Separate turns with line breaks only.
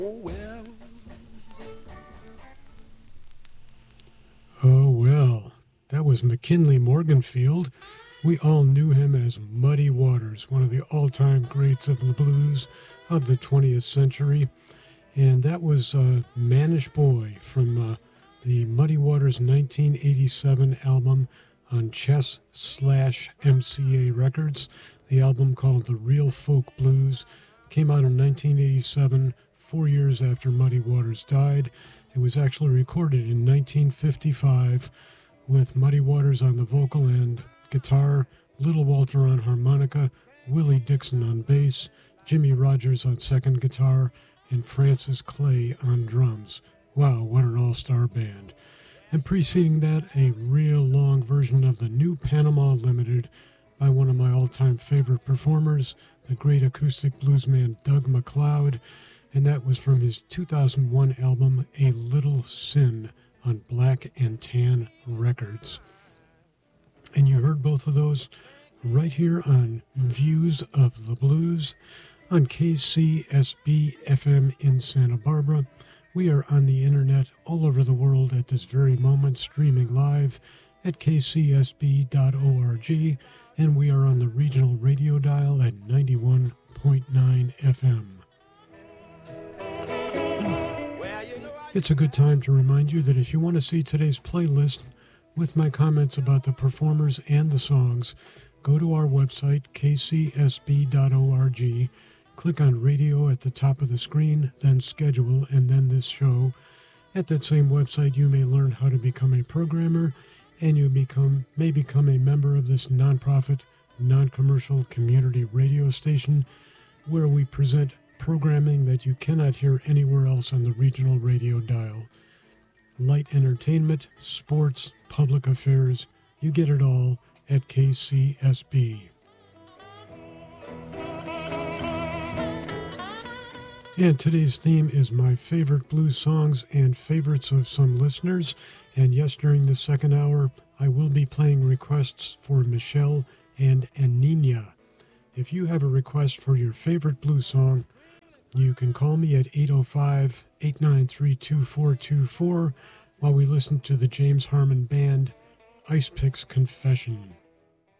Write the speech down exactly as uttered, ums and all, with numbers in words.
Oh, well, that was McKinley Morganfield. We all knew him as Muddy Waters, one of the all-time greats of the blues of the twentieth century. And that was uh, Mannish Boy from uh, the Muddy Waters nineteen eighty-seven album on Chess slash M C A Records. The album called The Real Folk Blues came out in nineteen eighty-seven, four years after Muddy Waters died. It was actually recorded in nineteen fifty-five with Muddy Waters on the vocal and guitar, Little Walter on harmonica, Willie Dixon on bass, Jimmy Rogers on second guitar, and Francis Clay on drums. Wow, what an all-star band. And preceding that, a real long version of the New Panama Limited by one of my all-time favorite performers, the great acoustic bluesman Doug MacLeod, and that was from his two thousand one album, A Little Sin, on Black and Tan Records. And you heard both of those right here on Views of the Blues on K C S B F M in Santa Barbara. We are on the internet all over the world at this very moment, streaming live at k c s b dot org, and we are on the regional radio dial at ninety-one point nine F M. It's a good time to remind you that if you want to see today's playlist with my comments about the performers and the songs, go to our website, k c s b dot org, click on radio at the top of the screen, then schedule, and then this show. At that same website, you may learn how to become a programmer, and you become may become a member of this nonprofit, non-commercial community radio station where we present programming that you cannot hear anywhere else on the regional radio dial. Light entertainment, sports, public affairs, you get it all at K C S B. And today's theme is my favorite blues songs and favorites of some listeners. And yes, during the second hour, I will be playing requests for Michelle and Anina. If you have a request for your favorite blues song, you can call me at eight oh five, eight nine three, two four two four while we listen to the James Harmon Band, Ice Picks Confession.